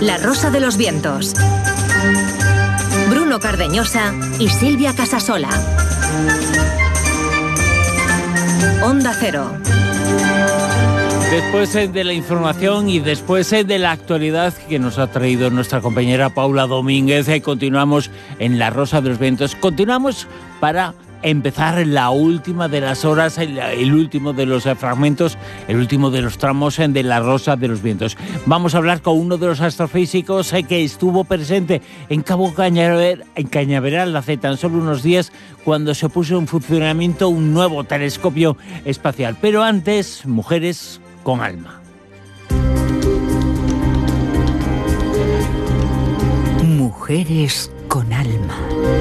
La Rosa de los Vientos. Bruno Cardeñosa y Silvia Casasola. Onda Cero. Después de la información y después de la actualidad que nos ha traído nuestra compañera Paula Domínguez, continuamos en La Rosa de los Vientos. Continuamos para empezar la última de las horas, el último de los fragmentos, el último de los tramos de La Rosa de los Vientos. Vamos a hablar con uno de los astrofísicos que estuvo presente en Cabo Cañaveral hace tan solo unos días, cuando se puso en funcionamiento un nuevo telescopio espacial. Pero antes, mujeres con alma. Mujeres con alma.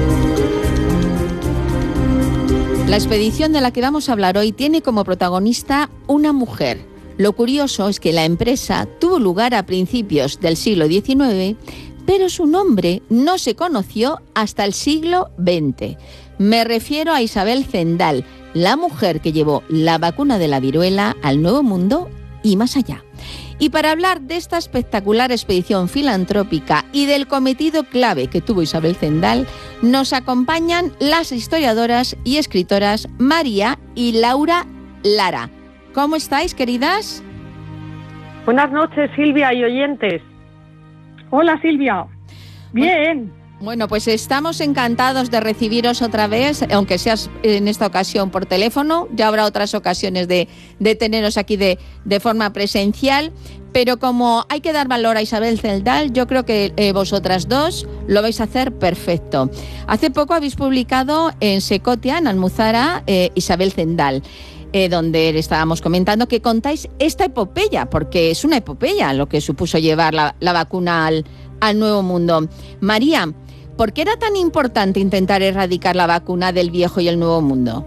La expedición de la que vamos a hablar hoy tiene como protagonista una mujer. Lo curioso es que la empresa tuvo lugar a principios del siglo XIX, pero su nombre no se conoció hasta el siglo XX. Me refiero a Isabel Zendal, la mujer que llevó la vacuna de la viruela al Nuevo Mundo y más allá. Y para hablar de esta espectacular expedición filantrópica y del cometido clave que tuvo Isabel Zendal, nos acompañan las historiadoras y escritoras María y Laura Lara. ¿Cómo estáis, queridas? Buenas noches, Silvia y oyentes. Hola, Silvia. Bien. Bueno, pues estamos encantados de recibiros otra vez, aunque seas en esta ocasión por teléfono. Ya habrá otras ocasiones de teneros aquí de forma presencial. Pero como hay que dar valor a Isabel Zendal, yo creo que vosotras dos lo vais a hacer perfecto. Hace poco habéis publicado en Secotia, en Almuzara, Isabel Zendal, donde estábamos comentando que contáis esta epopeya, porque es una epopeya lo que supuso llevar la vacuna al Nuevo Mundo. María, ¿por qué era tan importante intentar erradicar la vacuna del Viejo y el Nuevo Mundo?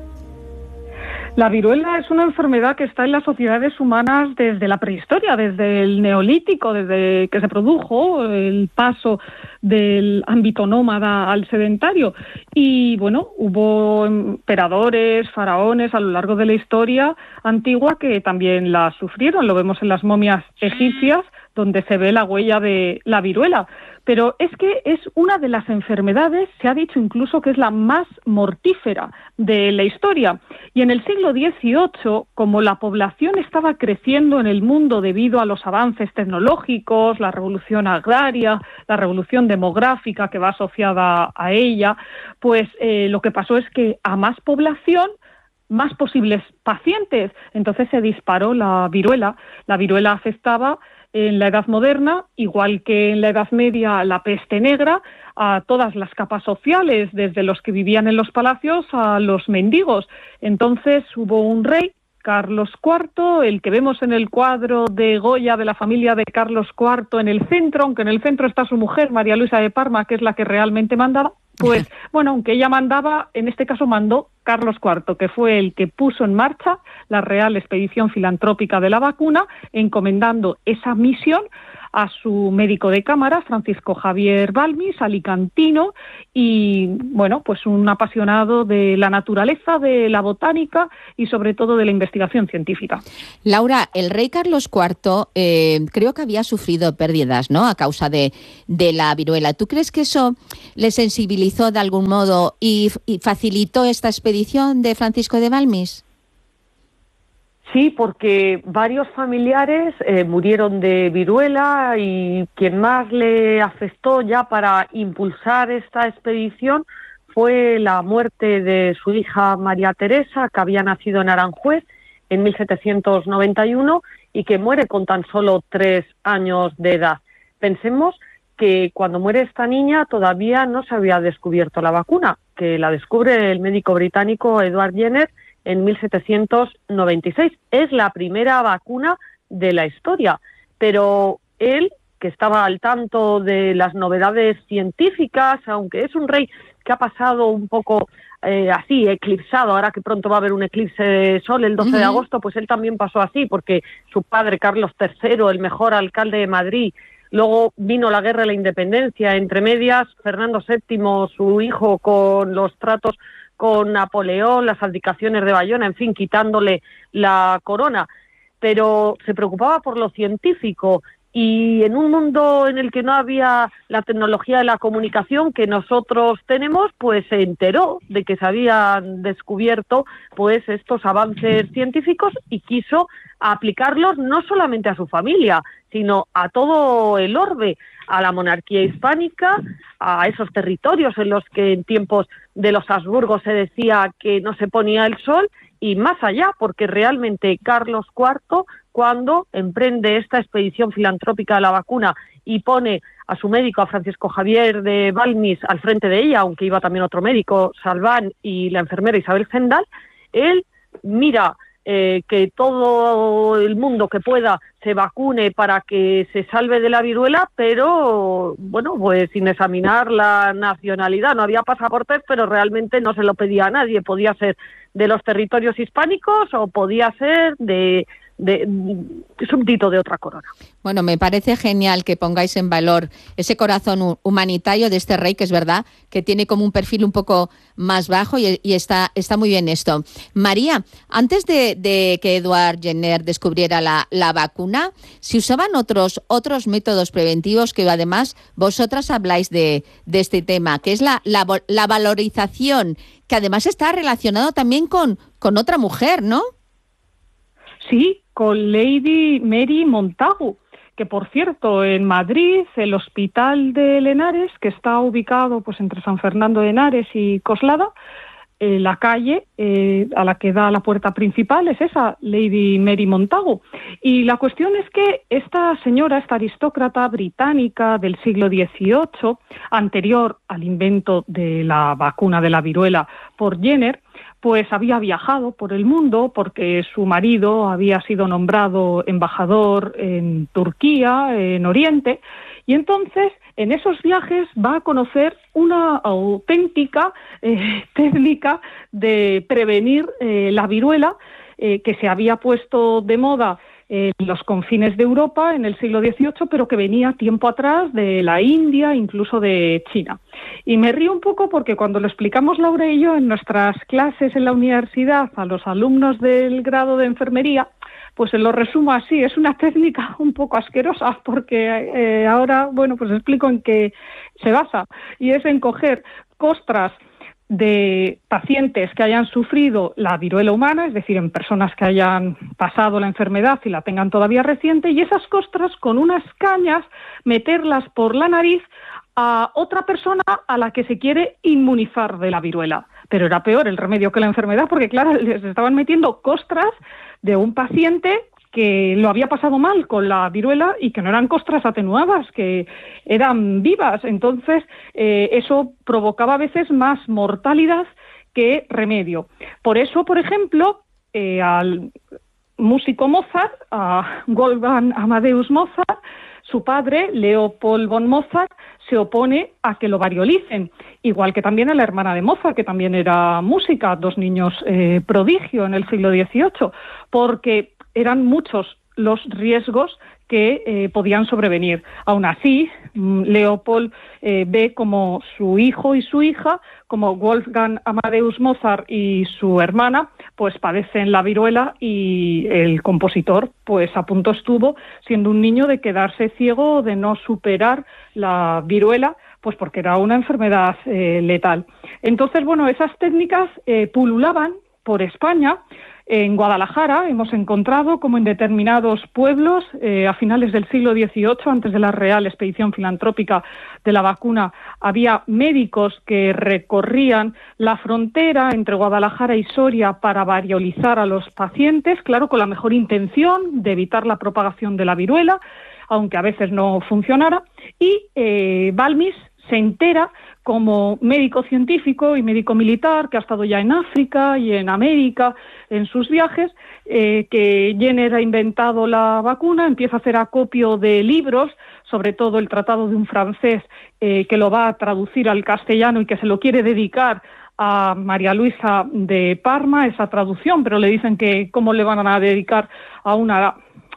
La viruela es una enfermedad que está en las sociedades humanas desde la prehistoria, desde el Neolítico, desde que se produjo el paso del ámbito nómada al sedentario. Y bueno, hubo emperadores, faraones a lo largo de la historia antigua que también la sufrieron. Lo vemos en las momias egipcias, donde se ve la huella de la viruela. Pero es que es una de las enfermedades, se ha dicho incluso que es la más mortífera de la historia. Y en el siglo XVIII, como la población estaba creciendo en el mundo debido a los avances tecnológicos, la revolución agraria, la revolución demográfica que va asociada a ella, pues lo que pasó es que a más población, más posibles pacientes. Entonces se disparó la viruela. La viruela afectaba en la Edad Moderna, igual que en la Edad Media, la peste negra, a todas las capas sociales, desde los que vivían en los palacios a los mendigos. Entonces hubo un rey, Carlos IV, el que vemos en el cuadro de Goya de la familia de Carlos IV en el centro, aunque en el centro está su mujer, María Luisa de Parma, que es la que realmente mandaba. Pues bueno, aunque ella mandaba, en este caso mandó Carlos IV, que fue el que puso en marcha la Real Expedición Filantrópica de la Vacuna, encomendando esa misión a su médico de cámara, Francisco Javier Balmis, alicantino, y bueno, pues un apasionado de la naturaleza, de la botánica y sobre todo de la investigación científica. Laura, el rey Carlos IV creo que había sufrido pérdidas, ¿no?, a causa de la viruela. ¿Tú crees que eso le sensibilizó de algún modo y facilitó esta expedición de Francisco de Balmis? Sí, porque varios familiares murieron de viruela y quien más le afectó ya para impulsar esta expedición fue la muerte de su hija María Teresa, que había nacido en Aranjuez en 1791 y que muere con tan solo 3 años de edad. Pensemos que cuando muere esta niña todavía no se había descubierto la vacuna, que la descubre el médico británico Edward Jenner en 1796. Es la primera vacuna de la historia, pero él, que estaba al tanto de las novedades científicas, aunque es un rey que ha pasado un poco así, eclipsado, ahora que pronto va a haber un eclipse de sol el 12 de agosto, pues él también pasó así, porque su padre, Carlos III, el mejor alcalde de Madrid, luego vino la guerra de la independencia, entre medias, Fernando VII, su hijo, con los tratos con Napoleón, las abdicaciones de Bayona, en fin, quitándole la corona, pero se preocupaba por lo científico Y en un mundo en el que no había la tecnología de la comunicación que nosotros tenemos, pues se enteró de que se habían descubierto pues estos avances científicos y quiso aplicarlos no solamente a su familia, sino a todo el orbe, a la monarquía hispánica, a esos territorios en los que en tiempos de los Habsburgo se decía que no se ponía el sol, y más allá, porque realmente Carlos IV, cuando emprende esta expedición filantrópica de la vacuna y pone a su médico, a Francisco Javier de Balmis, al frente de ella, aunque iba también otro médico, Salván, y la enfermera Isabel Zendal, él mira que todo el mundo que pueda se vacune para que se salve de la viruela, pero bueno, pues sin examinar la nacionalidad. No había pasaportes, pero realmente no se lo pedía a nadie. Podía ser de los territorios hispánicos o podía ser de súbdito de otra corona. Bueno, me parece genial que pongáis en valor ese corazón humanitario de este rey, que es verdad que tiene como un perfil un poco más bajo y está muy bien esto. María, antes de que Edward Jenner descubriera la vacuna, se usaban otros métodos preventivos que además vosotras habláis de este tema, que es la valorización, que además está relacionado también con otra mujer, ¿no? Sí, con Lady Mary Montagu, que por cierto en Madrid, el Hospital de Henares, que está ubicado pues entre San Fernando de Henares y Coslada, la calle a la que da la puerta principal es esa, Lady Mary Montagu. Y la cuestión es que esta señora, esta aristócrata británica del siglo XVIII, anterior al invento de la vacuna de la viruela por Jenner, pues había viajado por el mundo porque su marido había sido nombrado embajador en Turquía, en Oriente, y entonces en esos viajes va a conocer una auténtica técnica de prevenir la viruela que se había puesto de moda en los confines de Europa en el siglo XVIII, pero que venía tiempo atrás de la India, incluso de China. Y me río un poco porque cuando lo explicamos Laura y yo en nuestras clases en la universidad a los alumnos del grado de enfermería, pues se lo resumo así, es una técnica un poco asquerosa porque ahora, bueno, pues explico en qué se basa, y es en coger costras de pacientes que hayan sufrido la viruela humana, es decir, en personas que hayan pasado la enfermedad y la tengan todavía reciente, y esas costras con unas cañas meterlas por la nariz a otra persona a la que se quiere inmunizar de la viruela. Pero era peor el remedio que la enfermedad, porque claro, les estaban metiendo costras de un paciente que lo había pasado mal con la viruela y que no eran costras atenuadas, que eran vivas. Entonces, eso provocaba a veces más mortalidad que remedio. Por eso, por ejemplo, al músico Mozart, a Wolfgang Amadeus Mozart, su padre, Leopold von Mozart, se opone a que lo variolicen, igual que también a la hermana de Mozart, que también era música, dos niños prodigio en el siglo XVIII, porque eran muchos los riesgos que podían sobrevenir. Aún así, Leopold ve como su hijo y su hija, como Wolfgang Amadeus Mozart y su hermana, pues padecen la viruela, y el compositor pues a punto estuvo, siendo un niño, de quedarse ciego o de no superar la viruela, pues porque era una enfermedad letal. Entonces, bueno, esas técnicas pululaban por España. En Guadalajara hemos encontrado como en determinados pueblos a finales del siglo XVIII, antes de la Real Expedición Filantrópica de la vacuna, había médicos que recorrían la frontera entre Guadalajara y Soria para variolizar a los pacientes, claro, con la mejor intención de evitar la propagación de la viruela, aunque a veces no funcionara. Y Balmis se entera, como médico científico y médico militar, que ha estado ya en África y en América en sus viajes, que Jenner ha inventado la vacuna, empieza a hacer acopio de libros, sobre todo el tratado de un francés que lo va a traducir al castellano y que se lo quiere dedicar a María Luisa de Parma, esa traducción, pero le dicen que cómo le van a dedicar a una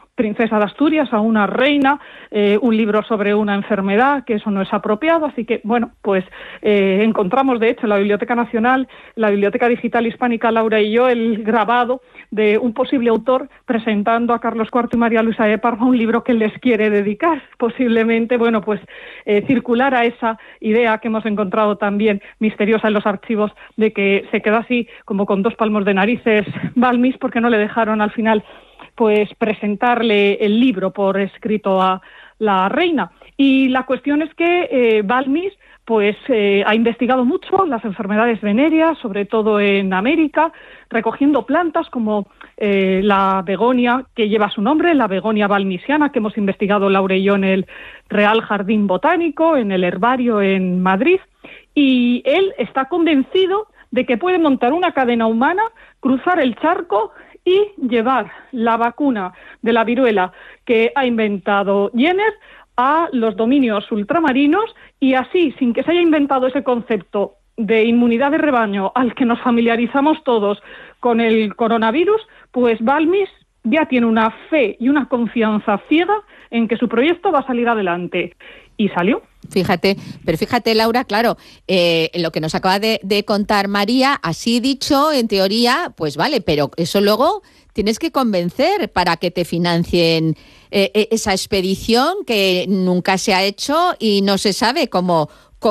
princesa de Asturias a una reina, un libro sobre una enfermedad, que eso no es apropiado. Así que, bueno, pues encontramos, de hecho, en la Biblioteca Nacional, la Biblioteca Digital Hispánica, Laura y yo, el grabado de un posible autor presentando a Carlos IV y María Luisa de Parma un libro que les quiere dedicar. Posiblemente, bueno, pues circulara esa idea que hemos encontrado también misteriosa en los archivos de que se quedó así como con 2 palmos de narices Balmis, porque no le dejaron al final pues presentarle el libro por escrito a la reina. Y la cuestión es que Balmis pues ha investigado mucho las enfermedades venéreas, sobre todo en América, recogiendo plantas como la begonia que lleva su nombre, la begonia balmisiana, que hemos investigado Laura y yo en el Real Jardín Botánico, en el herbario en Madrid. Y él está convencido de que puede montar una cadena humana, cruzar el charco y llevar la vacuna de la viruela que ha inventado Jenner a los dominios ultramarinos, y así, sin que se haya inventado ese concepto de inmunidad de rebaño al que nos familiarizamos todos con el coronavirus, pues Balmis ya tiene una fe y una confianza ciega en que su proyecto va a salir adelante. Y salió. Fíjate, pero fíjate, Laura, claro, lo que nos acaba de contar María, así dicho, en teoría, pues vale, pero eso luego tienes que convencer para que te financien esa expedición que nunca se ha hecho y no se sabe cómo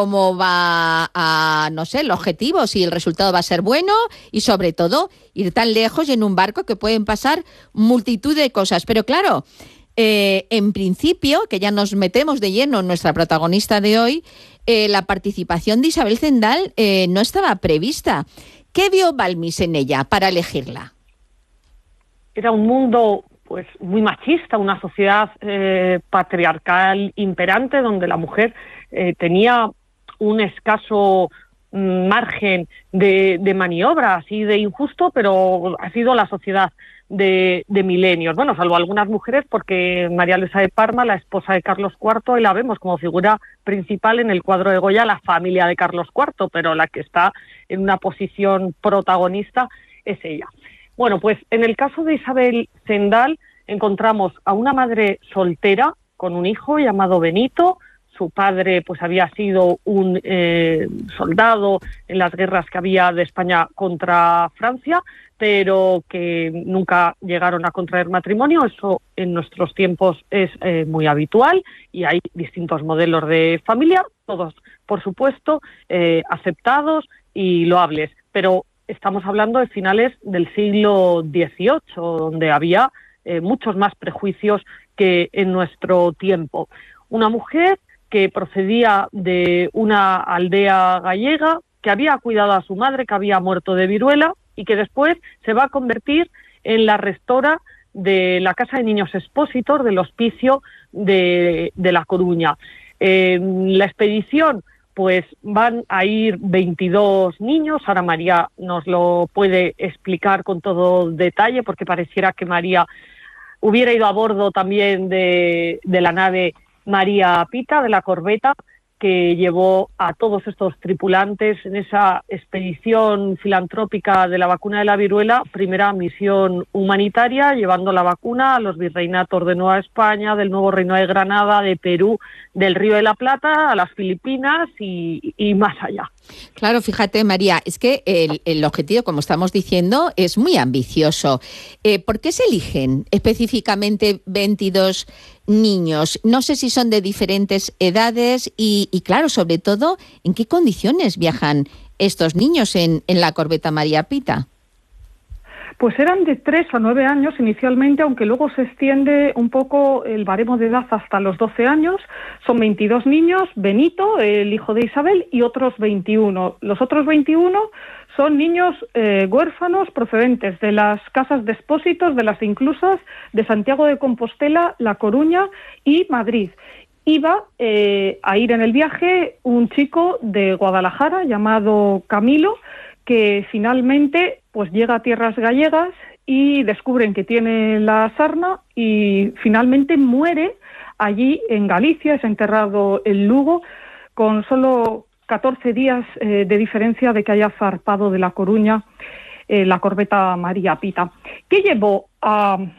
va a, no sé, el objetivo, si el resultado va a ser bueno, y sobre todo ir tan lejos y en un barco que pueden pasar multitud de cosas. Pero claro, en principio, que ya nos metemos de lleno en nuestra protagonista de hoy, la participación de Isabel Zendal no estaba prevista. ¿Qué vio Balmis en ella para elegirla? Era un mundo pues muy machista, una sociedad patriarcal imperante, donde la mujer tenía un escaso margen de maniobra, así de injusto, pero ha sido la sociedad de milenios. Bueno, salvo algunas mujeres, porque María Luisa de Parma, la esposa de Carlos IV, y la vemos como figura principal en el cuadro de Goya, la familia de Carlos IV, pero la que está en una posición protagonista es ella. Bueno, pues en el caso de Isabel Zendal encontramos a una madre soltera con un hijo llamado Benito. Su padre pues había sido un soldado en las guerras que había de España contra Francia, pero que nunca llegaron a contraer matrimonio. Eso en nuestros tiempos es muy habitual, y hay distintos modelos de familia, todos, por supuesto, aceptados y loables, pero estamos hablando de finales del siglo XVIII, donde había muchos más prejuicios que en nuestro tiempo. Una mujer que procedía de una aldea gallega, que había cuidado a su madre, que había muerto de viruela, y que después se va a convertir en la rectora de la Casa de Niños Expósitos del Hospicio de La Coruña. La expedición, pues van a ir 22 niños. Ahora María nos lo puede explicar con todo detalle, porque pareciera que María hubiera ido a bordo también de la nave María Pita, de la corbeta, que llevó a todos estos tripulantes en esa expedición filantrópica de la vacuna de la viruela, primera misión humanitaria, llevando la vacuna a los virreinatos de Nueva España, del Nuevo Reino de Granada, de Perú, del Río de la Plata, a las Filipinas y más allá. Claro, fíjate, María, es que el objetivo, como estamos diciendo, es muy ambicioso. ¿Por qué se eligen específicamente 22 niños? No sé si son de diferentes edades y claro, sobre todo, ¿en qué condiciones viajan estos niños en la corbeta María Pita? Pues eran de 3 a 9 años inicialmente, aunque luego se extiende un poco el baremo de edad hasta los 12 años. Son 22 niños, Benito, el hijo de Isabel, y otros 21. Los otros 21 son niños huérfanos procedentes de las casas de expósitos, de las inclusas de Santiago de Compostela, La Coruña y Madrid. Iba a ir en el viaje un chico de Guadalajara llamado Camilo, que finalmente pues llega a tierras gallegas y descubren que tiene la sarna y finalmente muere allí en Galicia. Es enterrado en Lugo con solo 14 días de diferencia de que haya zarpado de La Coruña la corbeta María Pita. ¿Qué llevó a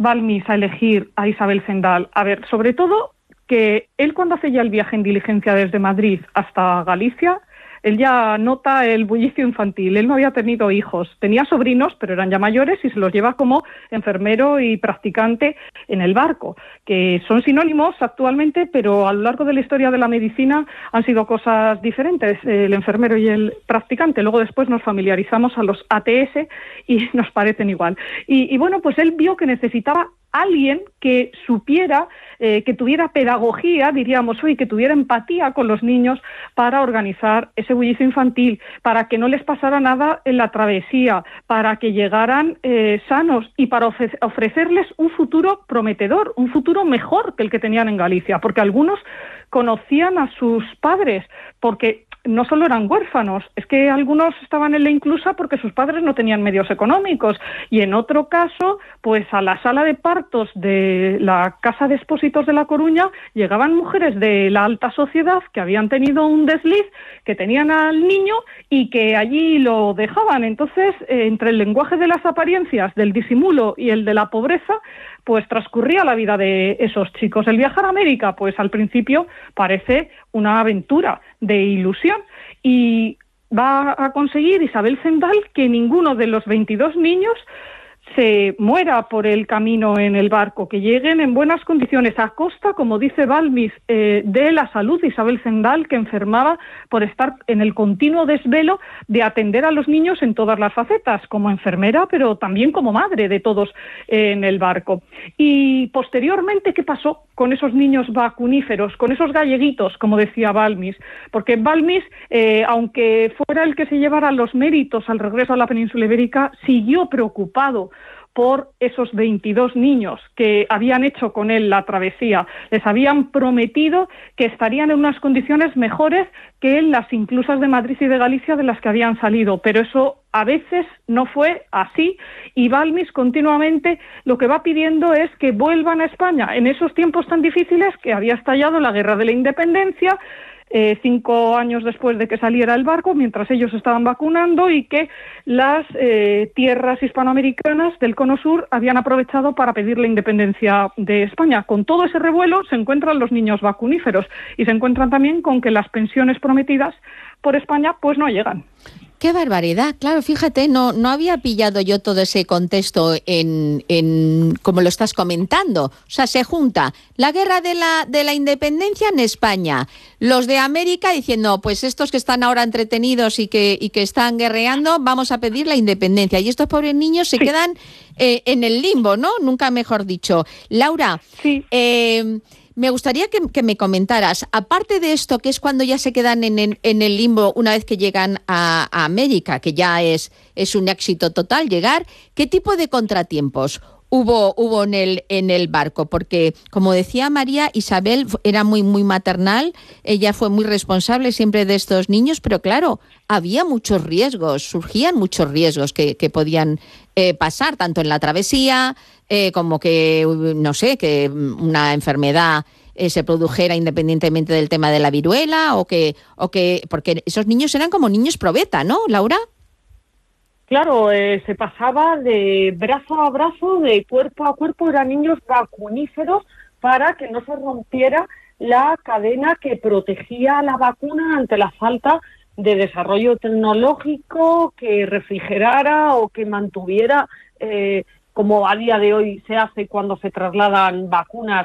Balmis a elegir a Isabel Zendal? A ver, sobre todo que él, cuando hace ya el viaje en diligencia desde Madrid hasta Galicia, él ya nota el bullicio infantil. Él no había tenido hijos, tenía sobrinos, pero eran ya mayores, y se los lleva como enfermero y practicante en el barco, que son sinónimos actualmente, pero a lo largo de la historia de la medicina han sido cosas diferentes, el enfermero y el practicante. Luego después nos familiarizamos a los ATS y nos parecen igual. Y bueno, pues él vio que necesitaba alguien que supiera, que tuviera pedagogía, diríamos hoy, que tuviera empatía con los niños para organizar ese bullicio infantil, para que no les pasara nada en la travesía, para que llegaran sanos y para ofrecerles un futuro prometedor, un futuro mejor que el que tenían en Galicia, porque algunos conocían a sus padres, porque no solo eran huérfanos, es que algunos estaban en la inclusa porque sus padres no tenían medios económicos, y en otro caso, pues a la sala de partos de la Casa de Expósitos de La Coruña llegaban mujeres de la alta sociedad que habían tenido un desliz, que tenían al niño y que allí lo dejaban. Entonces, entre el lenguaje de las apariencias, del disimulo y el de la pobreza, pues transcurría la vida de esos chicos. El viajar a América, pues al principio parece una aventura de ilusión, y va a conseguir Isabel Zendal que ninguno de los 22 niños se muera por el camino en el barco, que lleguen en buenas condiciones, a costa, como dice Balmis, de la salud de Isabel Zendal, que enfermaba por estar en el continuo desvelo de atender a los niños en todas las facetas, como enfermera, pero también como madre de todos en el barco. Y posteriormente, ¿qué pasó con esos niños vacuníferos, con esos galleguitos, como decía Balmis? Porque Balmis, aunque fuera el que se llevara los méritos al regreso a la península ibérica, siguió preocupado por esos 22 niños que habían hecho con él la travesía. Les habían prometido que estarían en unas condiciones mejores que en las inclusas de Madrid y de Galicia de las que habían salido, pero eso a veces no fue así, y Balmis continuamente lo que va pidiendo es que vuelvan a España en esos tiempos tan difíciles, que había estallado la Guerra de la Independencia, 5 años después de que saliera el barco, mientras ellos estaban vacunando, y que las tierras hispanoamericanas del Cono Sur habían aprovechado para pedir la independencia de España. Con todo ese revuelo se encuentran los niños vacuníferos, y se encuentran también con que las pensiones prometidas por España pues no llegan. ¡Qué barbaridad! Claro, fíjate, no había pillado yo todo ese contexto en como lo estás comentando. O sea, se junta la guerra de la independencia en España, los de América diciendo, pues estos que están ahora entretenidos y que están guerreando, vamos a pedir la independencia. Y estos pobres niños se quedan en el limbo, ¿no? Nunca mejor dicho. Laura, sí. Me gustaría que me comentaras, aparte de esto, que es cuando ya se quedan en el limbo una vez que llegan a América, que ya es un éxito total llegar, ¿qué tipo de contratiempos hubo en el barco? Porque, como decía María, Isabel era muy, muy maternal, ella fue muy responsable siempre de estos niños, pero claro, había muchos riesgos, surgían muchos riesgos que podían pasar, tanto en la travesía como que, no sé, que una enfermedad se produjera independientemente del tema de la viruela, o que porque esos niños eran como niños probeta, ¿no, Laura? Claro, se pasaba de brazo a brazo, de cuerpo a cuerpo, eran niños vacuníferos para que no se rompiera la cadena que protegía la vacuna ante la falta de desarrollo tecnológico, que refrigerara o que mantuviera, como a día de hoy se hace cuando se trasladan vacunas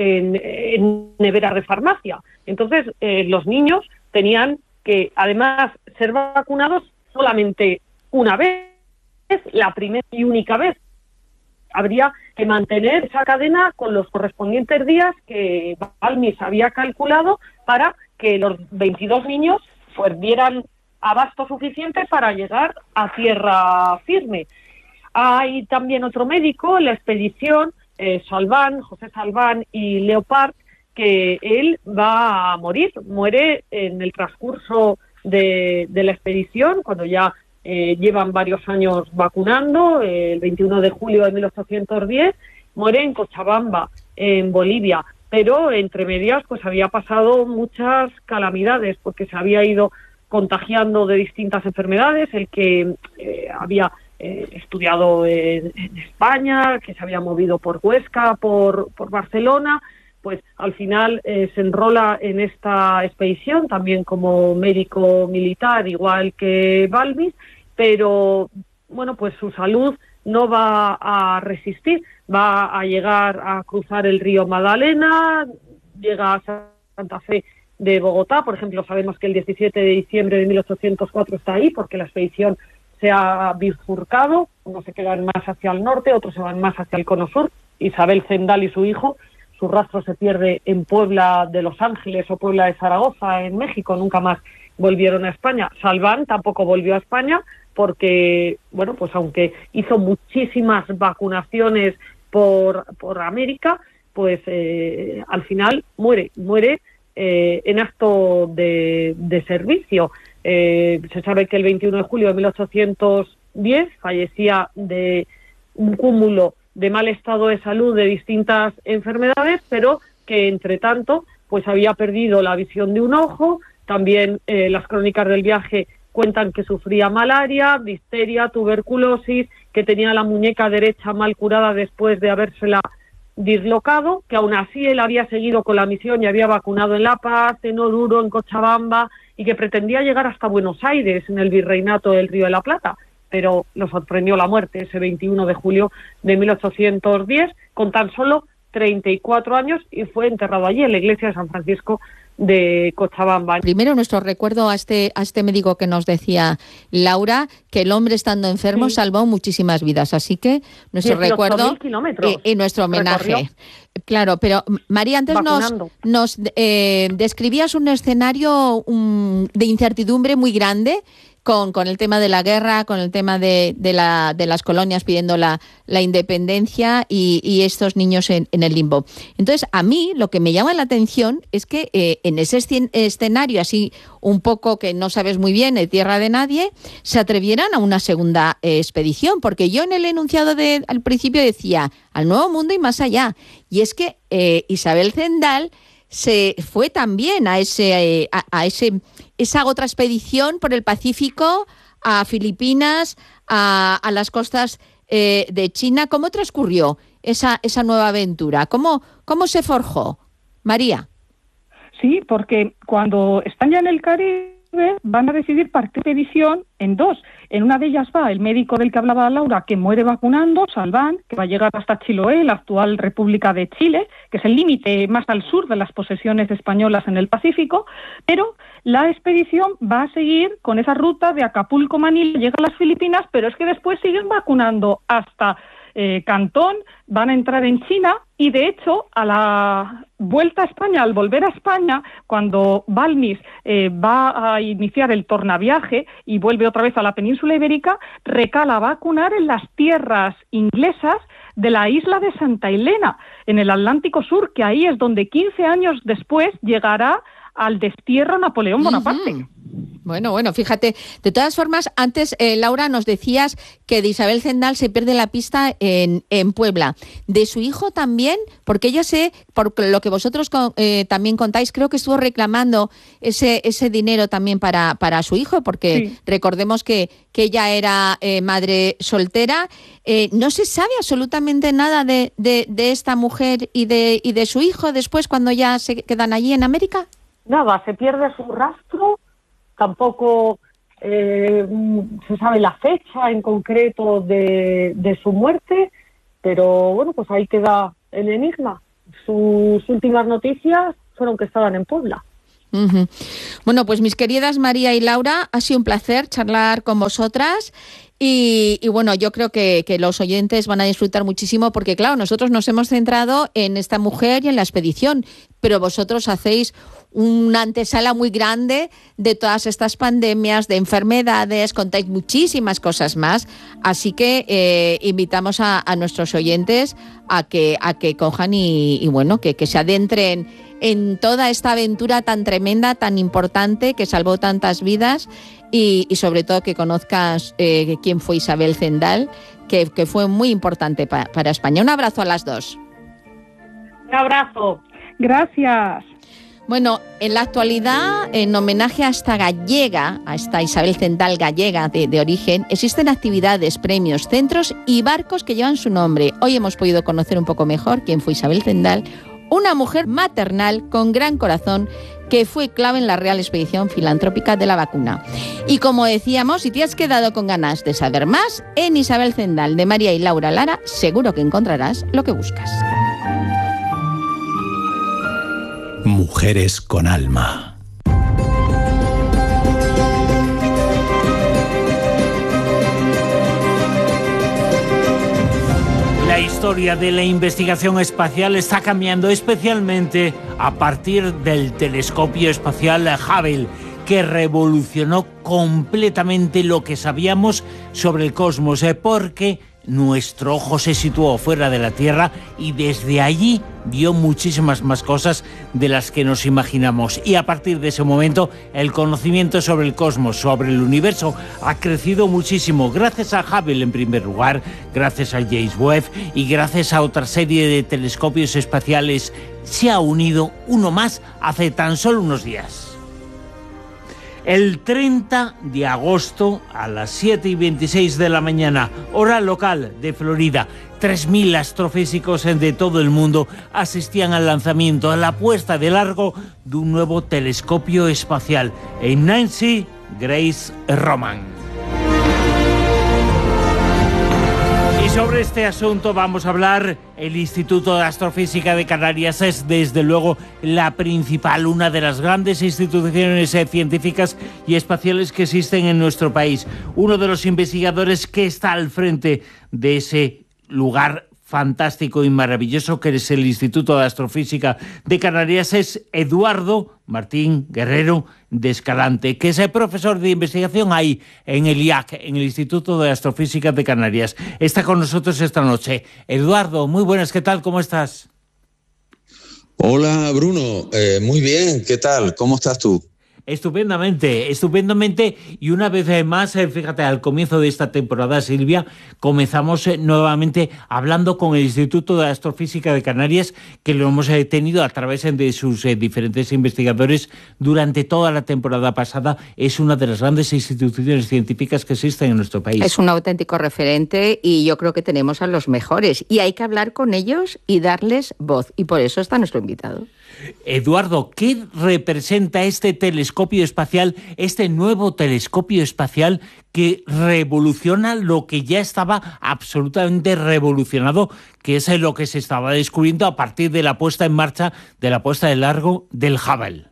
en neveras de farmacia. Entonces, los niños tenían que, además, ser vacunados solamente una vez, la primera y única vez. Habría que mantener esa cadena con los correspondientes días que Balmis había calculado para que los 22 niños pues dieran abasto suficiente para llegar a tierra firme. Hay también otro médico en la expedición, José Salván y Leopard, que él va a morir, muere en el transcurso de la expedición, cuando ya llevan varios años vacunando, el 21 de julio de 1810, muere en Cochabamba, en Bolivia, pero entre medias pues había pasado muchas calamidades, porque se había ido contagiando de distintas enfermedades, el que había estudiado en España, que se había movido por Huesca, por Barcelona, pues al final se enrola en esta expedición, también como médico militar, igual que Balmis, pero bueno, pues su salud no va a resistir, va a llegar a cruzar el río Magdalena, llega a Santa Fe de Bogotá, por ejemplo, sabemos que el 17 de diciembre de 1804 está ahí, porque la expedición se ha bifurcado, unos se quedan más hacia el norte, otros se van más hacia el cono sur. Isabel Zendal y su hijo, su rastro se pierde en Puebla de Los Ángeles o Puebla de Zaragoza, en México, nunca más volvieron a España. Salván tampoco volvió a España porque, bueno, pues aunque hizo muchísimas vacunaciones por América, pues al final muere en acto de servicio. Se sabe que el 21 de julio de 1810 fallecía de un cúmulo de mal estado de salud de distintas enfermedades, pero que entre tanto pues había perdido la visión de un ojo. También las crónicas del viaje cuentan que sufría malaria, difteria, tuberculosis, que tenía la muñeca derecha mal curada después de habérsela dislocado, que aún así él había seguido con la misión y había vacunado en La Paz, en Oruro, en Cochabamba, y que pretendía llegar hasta Buenos Aires, en el Virreinato del Río de la Plata, pero lo sorprendió la muerte ese 21 de julio de 1810, con tan solo 34 años, y fue enterrado allí en la iglesia de San Francisco de Cochabamba. Primero, nuestro recuerdo a este médico que nos decía Laura, que el hombre estando enfermo salvó muchísimas vidas, así que nuestro recuerdo y nuestro homenaje. Recorrió. Claro, pero María, antes nos describías un escenario de incertidumbre muy grande con el tema de la guerra, con el tema de las colonias pidiendo la independencia y estos niños en el limbo. Entonces, a mí lo que me llama la atención es que en ese escenario así un poco que no sabes muy bien, de tierra de nadie, se atrevieran a una segunda expedición, porque yo en el enunciado al principio decía al Nuevo Mundo y más allá, y es que Isabel Zendal se fue también a esa otra expedición por el Pacífico, a Filipinas, a las costas de China. ¿Cómo transcurrió esa nueva aventura? ¿Cómo se forjó, María? Sí, porque cuando están ya en el Caribe van a decidir partir expedición en dos. En una de ellas va el médico del que hablaba Laura, que muere vacunando, Salván, que va a llegar hasta Chiloé, la actual República de Chile, que es el límite más al sur de las posesiones españolas en el Pacífico, pero la expedición va a seguir con esa ruta de Acapulco-Manila, llega a las Filipinas, pero es que después siguen vacunando hasta Cantón, van a entrar en China y de hecho a la vuelta a España, al volver a España, cuando Balmis va a iniciar el tornaviaje y vuelve otra vez a la península ibérica, recala a vacunar en las tierras inglesas de la isla de Santa Elena, en el Atlántico Sur, que ahí es donde 15 años después llegará al destierro Napoleón Bonaparte. Bueno, fíjate. De todas formas, antes, Laura, nos decías que de Isabel Zendal se pierde la pista en Puebla. De su hijo también, porque yo sé, por lo que vosotros también contáis, creo que estuvo reclamando ese dinero también para su hijo, porque recordemos que ella era madre soltera. No se sabe absolutamente nada de esta mujer y de su hijo después, cuando ya se quedan allí en América. Nada, se pierde su rastro. Tampoco se sabe la fecha en concreto de su muerte, pero bueno, pues ahí queda el enigma. Sus últimas noticias fueron que estaban en Puebla. Uh-huh. Bueno, pues mis queridas María y Laura, ha sido un placer charlar con vosotras. Y bueno, yo creo que los oyentes van a disfrutar muchísimo porque, claro, nosotros nos hemos centrado en esta mujer y en la expedición, pero vosotros hacéis una antesala muy grande de todas estas pandemias, de enfermedades, contáis muchísimas cosas más, así que invitamos a nuestros oyentes a que cojan y bueno, que se adentren en toda esta aventura tan tremenda, tan importante, que salvó tantas vidas y sobre todo que conozcas quién fue Isabel Zendal, que fue muy importante para España. Un abrazo a las dos. Un abrazo. Gracias. Bueno, en la actualidad, en homenaje a esta gallega, a esta Isabel Zendal gallega de origen, existen actividades, premios, centros y barcos que llevan su nombre. Hoy hemos podido conocer un poco mejor quién fue Isabel Zendal, una mujer maternal con gran corazón que fue clave en la Real Expedición Filantrópica de la Vacuna. Y como decíamos, si te has quedado con ganas de saber más, en Isabel Zendal de María y Laura Lara seguro que encontrarás lo que buscas. Mujeres con alma. La historia de la investigación espacial está cambiando, especialmente a partir del telescopio espacial Hubble, que revolucionó completamente lo que sabíamos sobre el cosmos, porque nuestro ojo se situó fuera de la Tierra y desde allí vio muchísimas más cosas de las que nos imaginamos. Y a partir de ese momento, el conocimiento sobre el cosmos, sobre el universo, ha crecido muchísimo. Gracias a Hubble, en primer lugar, gracias a James Webb y gracias a otra serie de telescopios espaciales. Se ha unido uno más hace tan solo unos días. El 30 de agosto a las 7:26 de la mañana, hora local de Florida, 3.000 astrofísicos de todo el mundo asistían al lanzamiento, a la puesta de largo de un nuevo telescopio espacial en Nancy Grace Roman. Y sobre este asunto vamos a hablar. El Instituto de Astrofísica de Canarias es desde luego la principal, una de las grandes instituciones científicas y espaciales que existen en nuestro país. Uno de los investigadores que está al frente de ese lugar fantástico y maravilloso que es el Instituto de Astrofísica de Canarias es Eduardo Martín Guerrero de Escalante, que es el profesor de investigación ahí en el IAC, en el Instituto de Astrofísica de Canarias. Está con nosotros esta noche. Eduardo, muy buenas, ¿qué tal? ¿Cómo estás? Hola Bruno, muy bien, ¿qué tal? ¿Cómo estás tú? Estupendamente, estupendamente. Y una vez más, fíjate, al comienzo de esta temporada, Silvia, comenzamos nuevamente hablando con el Instituto de Astrofísica de Canarias, que lo hemos tenido a través de sus diferentes investigadores durante toda la temporada pasada. Es una de las grandes instituciones científicas que existen en nuestro país. Es un auténtico referente y yo creo que tenemos a los mejores. Y hay que hablar con ellos y darles voz. Y por eso está nuestro invitado. Eduardo, ¿qué representa este telescopio espacial, este nuevo telescopio espacial que revoluciona lo que ya estaba absolutamente revolucionado, que es lo que se estaba descubriendo a partir de la puesta en marcha, de la puesta de largo del Hubble?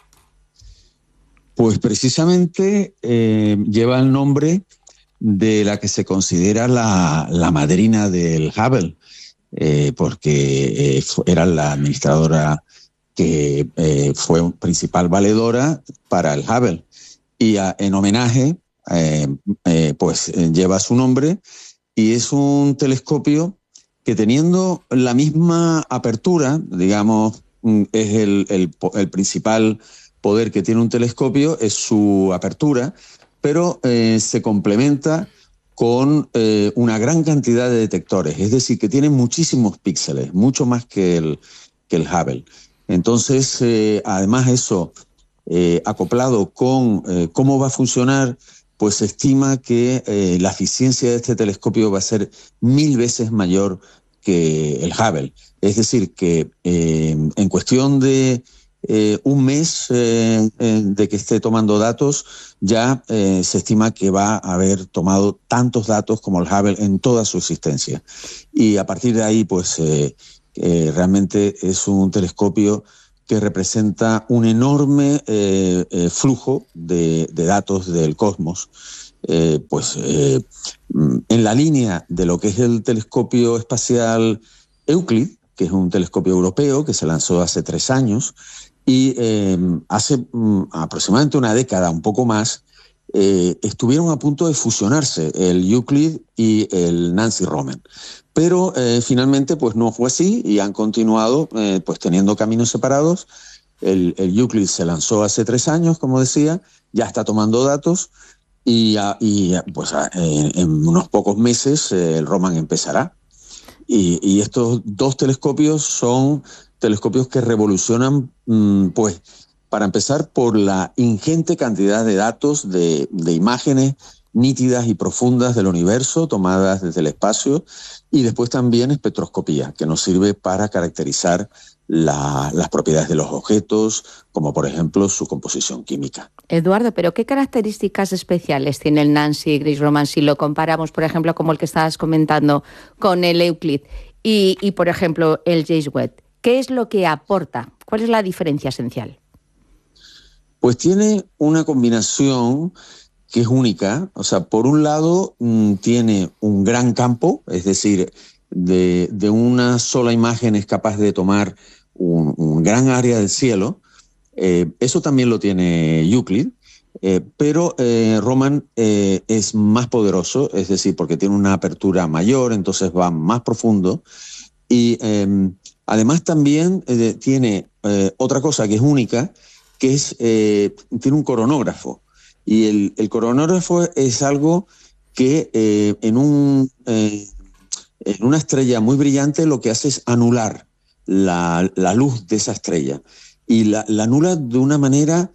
Pues precisamente lleva el nombre de la que se considera la madrina del Hubble, porque era la administradora que fue principal valedora para el Hubble. Y en homenaje, pues lleva su nombre y es un telescopio que, teniendo la misma apertura, digamos, es el principal poder que tiene un telescopio, es su apertura, pero se complementa con una gran cantidad de detectores, es decir, que tiene muchísimos píxeles, mucho más que el Hubble. Entonces, además eso, acoplado con cómo va a funcionar, pues se estima que la eficiencia de este telescopio va a ser 1000 veces mayor que el Hubble. Es decir, que en cuestión de un mes de que esté tomando datos, ya se estima que va a haber tomado tantos datos como el Hubble en toda su existencia. Y a partir de ahí, pues realmente es un telescopio que representa un enorme flujo de datos del cosmos. En la línea de lo que es el telescopio espacial Euclid, que es un telescopio europeo que se lanzó hace 3 años, y hace aproximadamente una década, un poco más, estuvieron a punto de fusionarse el Euclid y el Nancy Roman. Pero finalmente pues no fue así y han continuado pues teniendo caminos separados. El Euclid se lanzó hace 3 años, como decía, ya está tomando datos y en unos pocos meses el Roman empezará. Y estos dos telescopios son telescopios que revolucionan, pues, para empezar, por la ingente cantidad de datos, de imágenes nítidas y profundas del universo tomadas desde el espacio, y después también espectroscopía, que nos sirve para caracterizar las propiedades de los objetos, como por ejemplo su composición química. Eduardo, ¿pero qué características especiales tiene el Nancy Grace Roman si lo comparamos, por ejemplo, como el que estabas comentando con el Euclid y por ejemplo, el James Webb? ¿Qué es lo que aporta? ¿Cuál es la diferencia esencial? Pues tiene una combinación que es única. O sea, por un lado tiene un gran campo, es decir, de una sola imagen es capaz de tomar un gran área del cielo. Eso también lo tiene Euclid, pero Roman es más poderoso, es decir, porque tiene una apertura mayor, entonces va más profundo. Y además también tiene otra cosa que es única, que es tiene un coronógrafo. Y el coronógrafo es algo que en una estrella muy brillante lo que hace es anular la luz de esa estrella. Y la anula de una manera,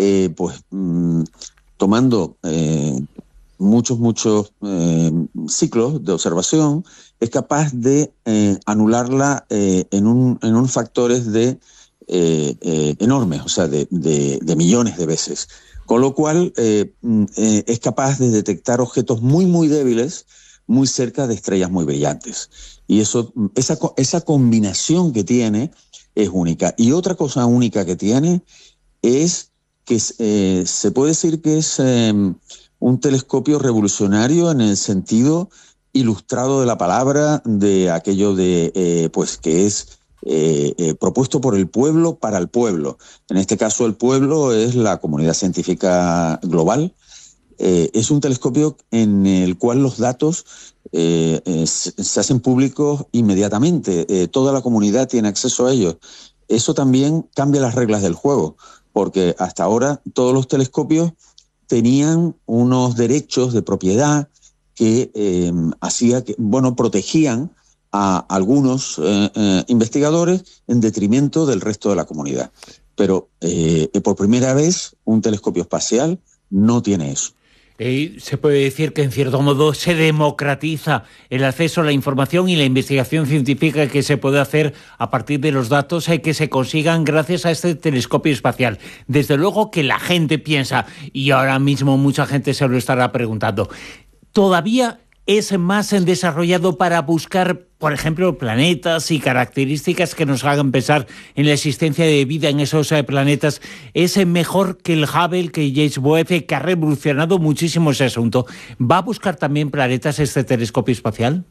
tomando muchos ciclos de observación, es capaz de anularla en unos factores enormes, o sea, de millones de veces. Con lo cual es capaz de detectar objetos muy, muy débiles muy cerca de estrellas muy brillantes. Y esa combinación que tiene es única. Y otra cosa única que tiene es que se puede decir que es un telescopio revolucionario en el sentido ilustrado de la palabra, de aquello de pues que es propuesto por el pueblo para el pueblo. En este caso el pueblo es la comunidad científica global. Es un telescopio en el cual los datos se hacen públicos inmediatamente. Toda la comunidad tiene acceso a ellos. Eso también cambia las reglas del juego, porque hasta ahora todos los telescopios tenían unos derechos de propiedad que protegían a algunos investigadores en detrimento del resto de la comunidad. Pero por primera vez un telescopio espacial no tiene eso. Se puede decir que en cierto modo se democratiza el acceso a la información y la investigación científica que se puede hacer a partir de los datos que se consigan gracias a este telescopio espacial. Desde luego que la gente piensa, y ahora mismo mucha gente se lo estará preguntando, ¿todavía es más desarrollado para buscar, por ejemplo, planetas y características que nos hagan pensar en la existencia de vida en esos planetas? ¿Es mejor que el Hubble, que James Webb, que ha revolucionado muchísimo ese asunto? ¿Va a buscar también planetas este telescopio espacial?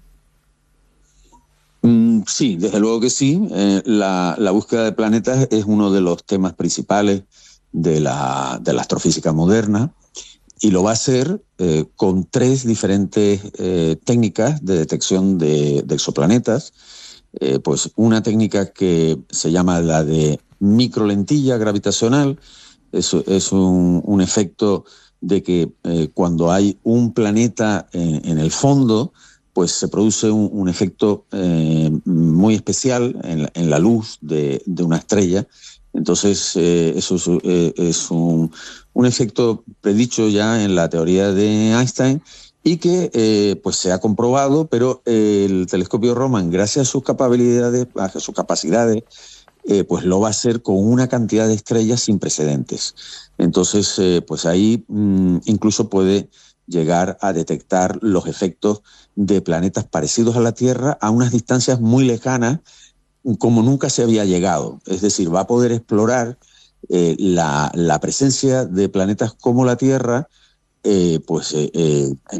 Sí, desde luego que sí. La búsqueda de planetas es uno de los temas principales de la astrofísica moderna. Y lo va a hacer con 3 diferentes técnicas de detección de exoplanetas. Pues una técnica que se llama la de microlentilla gravitacional. Es un efecto de que cuando hay un planeta en el fondo, pues se produce un efecto muy especial en la luz de una estrella. Entonces, eso es un efecto predicho ya en la teoría de Einstein y que pues se ha comprobado, pero el telescopio Roman, gracias a sus capacidades, pues lo va a hacer con una cantidad de estrellas sin precedentes. Entonces, pues ahí incluso puede llegar a detectar los efectos de planetas parecidos a la Tierra a unas distancias muy lejanas, como nunca se había llegado. Es decir, va a poder explorar la presencia de planetas como la Tierra,